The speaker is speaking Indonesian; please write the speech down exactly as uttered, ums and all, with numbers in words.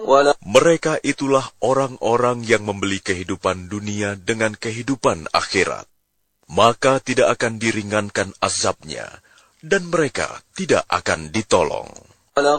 Mereka itulah orang-orang yang membeli kehidupan dunia dengan kehidupan akhirat. Maka tidak akan diringankan azabnya, dan mereka tidak akan ditolong.